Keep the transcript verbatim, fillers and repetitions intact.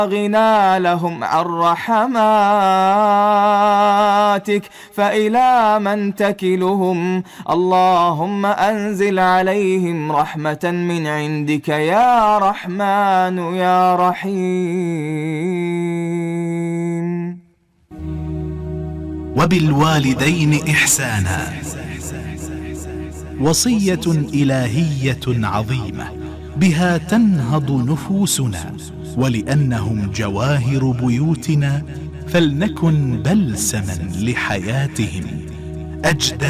غنى لهم عن رحماتك، فإلى من تكلهم؟ اللهم أنزل عليهم رحمة من عندك يا رحمن يا رحيم. وبالوالدين إحسانا وصية إلهية عظيمة بها تنهض نفوسنا، ولأنهم جواهر بيوتنا فلنكن بلسما لحياتهم. أجدى